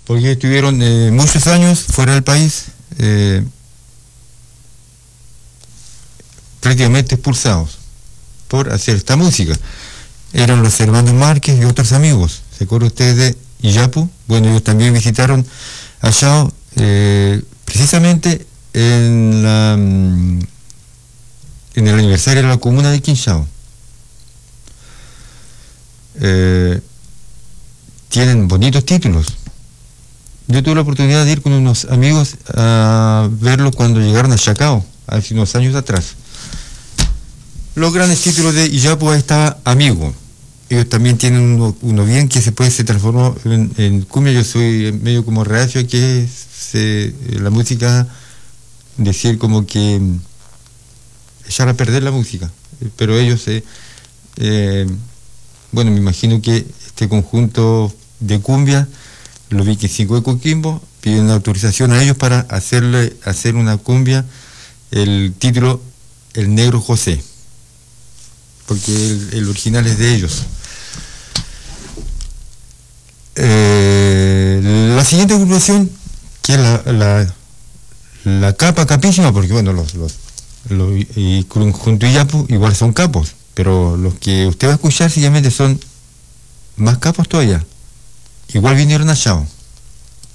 porque estuvieron muchos años fuera del país, prácticamente expulsados por hacer esta música. Eran los hermanos Márquez y otros amigos. ¿Se acuerdan ustedes de Iyapu? Bueno, ellos también visitaron a Chao, precisamente en el aniversario de la comuna de Quinchao. Tienen bonitos títulos. Yo tuve la oportunidad de ir con unos amigos a verlo cuando llegaron a Chacao, hace unos años atrás. Los grandes títulos de Iyapu, ahí estaba Amigo. Ellos también tienen uno bien que se transformó en cumbia. Yo soy medio como reacio a que la música, decir como que echar a perder la música. Pero ellos, bueno, me imagino que este conjunto de cumbia, los Viquencicos de Coquimbo, piden una autorización a ellos para hacer una cumbia, el título El Negro José, porque el original es de ellos. La siguiente agrupación, que es la capa capísima, porque bueno, los junto a Iyapu igual son capos, pero los que usted va a escuchar siguiente son más capos todavía. Igual vinieron a Chao.